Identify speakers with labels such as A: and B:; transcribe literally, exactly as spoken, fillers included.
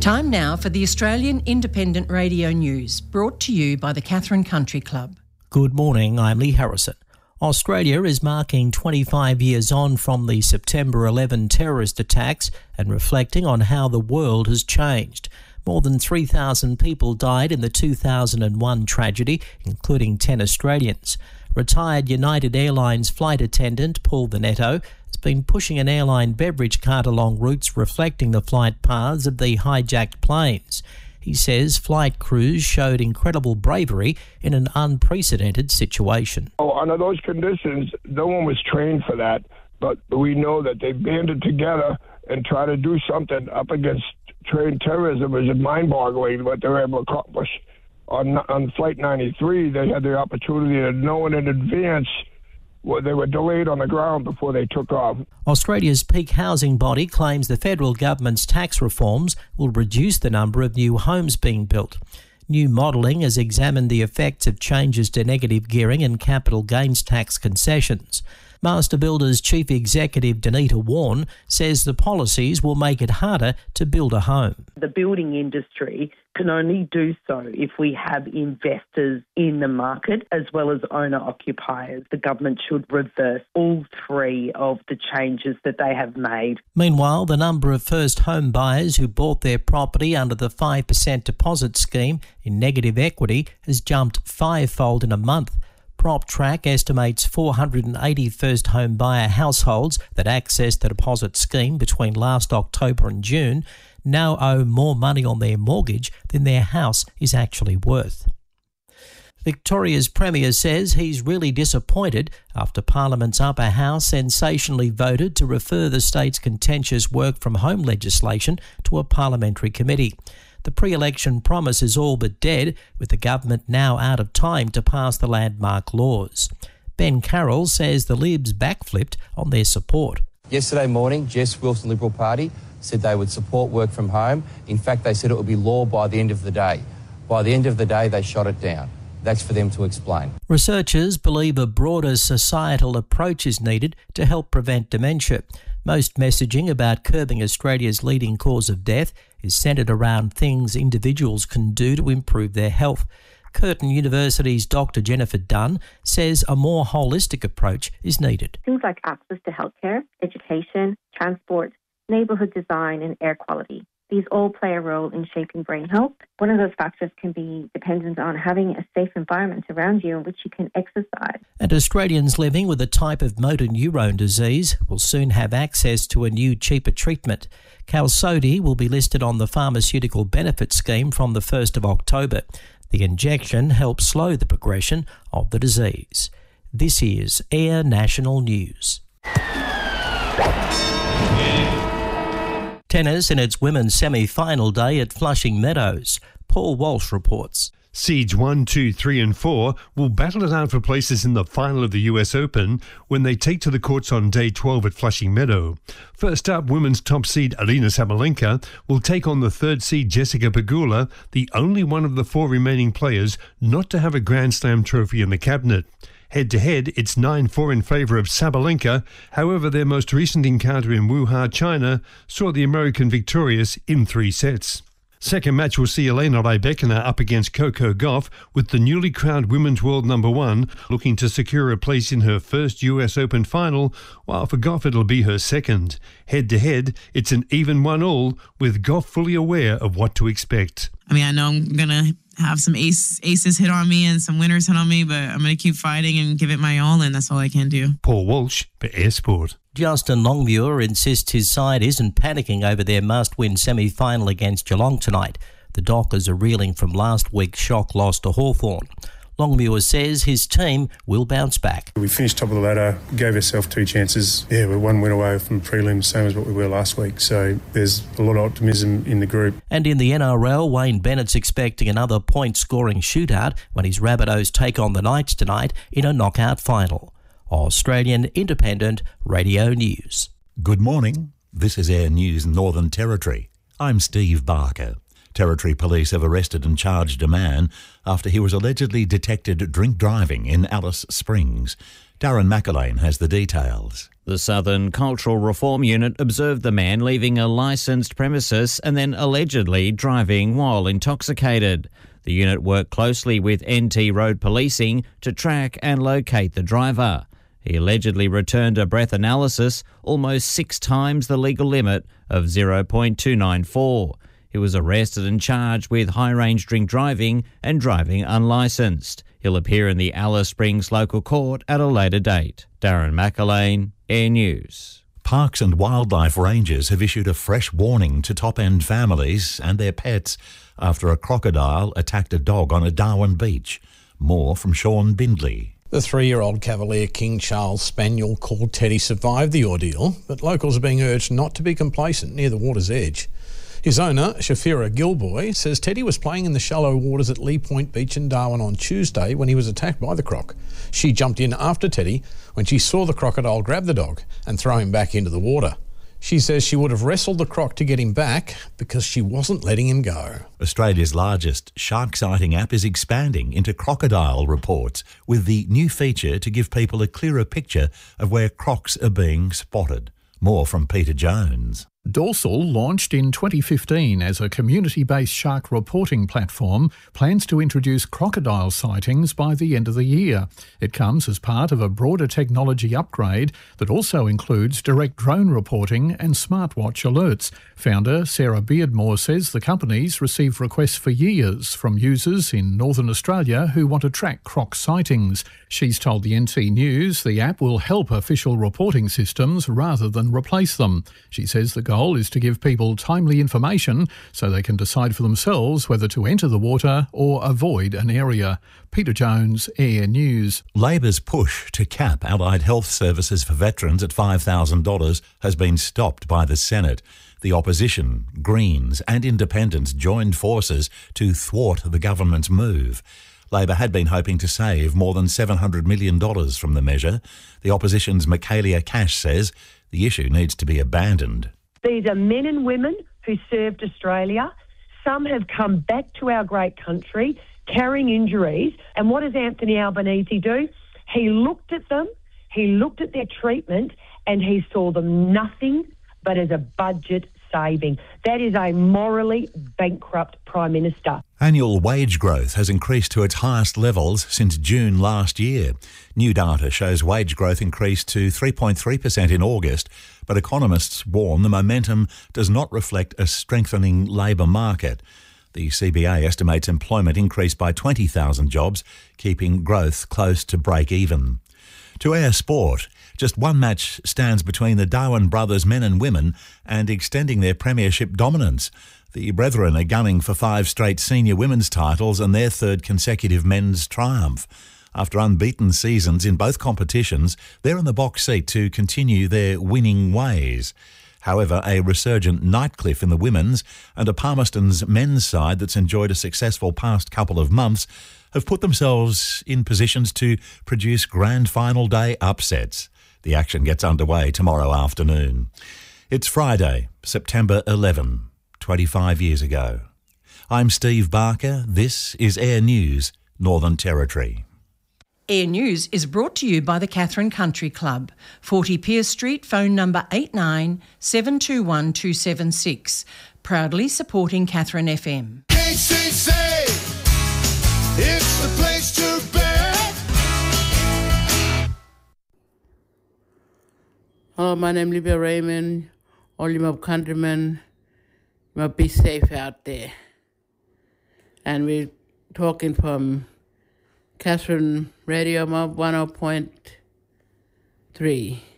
A: Time now for the Australian Independent Radio News, brought to you by the Catherine Country Club.
B: Good morning, I'm Lee Harrison. Australia is marking twenty-five years on from the September eleventh terrorist attacks and reflecting on how the world has changed. More than three thousand people died in the two thousand one tragedy, including ten Australians. Retired United Airlines flight attendant Paul Veneto has been pushing an airline beverage cart along routes reflecting the flight paths of the hijacked planes. He says flight crews showed incredible bravery in an unprecedented situation.
C: Oh, under those conditions, no one was trained for that, but we know that they banded together and tried to do something up against trained terrorism. It was mind-boggling what they were able to accomplish. On, on Flight ninety-three, they had the opportunity of knowing in advance well, they were delayed on the ground before they took off.
B: Australia's peak housing body claims the federal government's tax reforms will reduce the number of new homes being built. New modelling has examined the effects of changes to negative gearing and capital gains tax concessions. Master Builders Chief Executive Danita Warren says the policies will make it harder to build a home.
D: The building industry can only do so if we have investors in the market as well as owner-occupiers. The government should reverse all three of the changes that they have made.
B: Meanwhile, the number of first home buyers who bought their property under the five percent deposit scheme in negative equity has jumped fivefold in a month. PropTrack estimates four hundred eighty first home buyer households that accessed the deposit scheme between last October and June now owe more money on their mortgage than their house is actually worth. Victoria's Premier says he's really disappointed after Parliament's upper house sensationally voted to refer the state's contentious work from home legislation to a parliamentary committee. The pre-election promise is all but dead, with the government now out of time to pass the landmark laws. Ben Carroll says the Libs backflipped on their support.
E: Yesterday morning, Jess Wilson Liberal Party said they would support work from home. In fact, they said it would be law by the end of the day. By the end of the day, they shot it down. That's for them to explain. Researchers
B: believe a broader societal approach is needed to help prevent dementia. Most messaging about curbing Australia's leading cause of death is centred around things individuals can do to improve their health. Curtin University's Doctor Jennifer Dunn says a more holistic approach is needed.
F: Things like access to healthcare, education, transport, neighbourhood design and air quality. These all play a role in shaping brain health. One of those factors can be dependent on having a safe environment around you in which you can exercise.
B: And Australians living with a type of motor neurone disease will soon have access to a new, cheaper treatment. Qalsody will be listed on the Pharmaceutical Benefit Scheme from the first of October. The injection helps slow the progression of the disease. This is Air National News. Tennis in its women's semi-final day at Flushing Meadows. Paul Walsh reports.
G: Seeds one, two, three and four will battle it out for places in the final of the U S Open when they take to the courts on day twelve at Flushing Meadow. First up, women's top seed Aryna Sabalenka will take on the third seed Jessica Pegula, the only one of the four remaining players not to have a Grand Slam trophy in the cabinet. Head-to-head, it's nine four in favour of Sabalenka. However, their most recent encounter in Wuhan, China, saw the American victorious in three sets. Second match will see Elena Rybakina up against Coco Gauff, with the newly crowned women's world number one looking to secure a place in her first U S Open final, while for Gauff it'll be her second. Head-to-head, it's an even one-all, with Gauff fully aware of what to expect.
H: I mean, I know I'm going to have some ace, aces hit on me and some winners hit on me, but I'm going to keep fighting and give it my all, and that's all I can do.
G: Paul Walsh for Air Sport.
B: Justin Longmuir insists his side isn't panicking over their must-win semi-final against Geelong tonight. The Dockers are reeling from last week's shock loss to Hawthorn. Longmuir says his team will bounce back.
I: We finished top of the ladder, gave ourselves two chances. Yeah, we're one win away from prelims, same as what we were last week. So there's a lot of optimism in the group.
B: And in the N R L, Wayne Bennett's expecting another point-scoring shootout when his Rabbitohs take on the Knights tonight in a knockout final. Australian Independent Radio News.
J: Good morning. This is Air News Northern Territory. I'm Steve Barker. Territory Police have arrested and charged a man after he was allegedly detected drink driving in Alice Springs. Darren McElwain has the details.
K: The Southern Cultural Reform Unit observed the man leaving a licensed premises and then allegedly driving while intoxicated. The unit worked closely with N T Road Policing to track and locate the driver. He allegedly returned a breath analysis almost six times the legal limit of zero point two nine four. He was arrested and charged with high-range drink driving and driving unlicensed. He'll appear in the Alice Springs local court at a later date. Darren McAlane, Air News.
J: Parks and wildlife rangers have issued a fresh warning to top-end families and their pets after a crocodile attacked a dog on a Darwin beach. More from Sean Bindley.
L: The three-year-old Cavalier King Charles Spaniel called Teddy survived the ordeal, but locals are being urged not to be complacent near the water's edge. His owner, Shafira Gilboy, says Teddy was playing in the shallow waters at Lee Point Beach in Darwin on Tuesday when he was attacked by the croc. She jumped in after Teddy when she saw the crocodile grab the dog and throw him back into the water. She says she would have wrestled the croc to get him back because she wasn't letting him go.
J: Australia's largest shark sighting app is expanding into crocodile reports with the new feature to give people a clearer picture of where crocs are being spotted. More from Peter Jones.
M: Dorsal, launched in twenty fifteen as a community-based shark reporting platform, plans to introduce crocodile sightings by the end of the year. It comes as part of a broader technology upgrade that also includes direct drone reporting and smartwatch alerts. Founder Sarah Beardmore says the company's received requests for years from users in Northern Australia who want to track croc sightings. She's told the N T News the app will help official reporting systems rather than replace them. She says the goal is to give people timely information so they can decide for themselves whether to enter the water or avoid an area. Peter Jones, Air News.
J: Labor's push to cap allied health services for veterans at five thousand dollars has been stopped by the Senate. The opposition, Greens and Independents joined forces to thwart the government's move. Labor had been hoping to save more than seven hundred million dollars from the measure. The opposition's Michaelia Cash says the issue needs to be abandoned.
N: These are men and women who served Australia. Some have come back to our great country carrying injuries. And what does Anthony Albanese do? He looked at them, he looked at their treatment, and he saw them nothing but as a budget saving. That is a morally bankrupt Prime Minister.
J: Annual wage growth has increased to its highest levels since June last year. New data shows wage growth increased to three point three percent in August, but economists warn the momentum does not reflect a strengthening labour market. The C B A estimates employment increased by twenty thousand jobs, keeping growth close to break even. To Air Sport, just one match stands between the Darwin brothers men and women and extending their premiership dominance. The Brethren are gunning for five straight senior women's titles and their third consecutive men's triumph. After unbeaten seasons in both competitions, they're in the box seat to continue their winning ways. However, a resurgent Nightcliff in the women's and a Palmerston's men's side that's enjoyed a successful past couple of months have put themselves in positions to produce grand final day upsets. The action gets underway tomorrow afternoon. It's Friday, September eleventh, twenty-five years ago. I'm Steve Barker. This is Air News, Northern Territory.
A: Air News is brought to you by the Katherine Country Club, forty Pierce Street, phone number eight nine seven two one two seven six. Proudly supporting Katherine F M.
O: K C C, it's the place to be.
P: Hello, my name is Libya Raymond. All you my countrymen, you must be safe out there. And we're talking from Katherine Radio Mob one oh point three.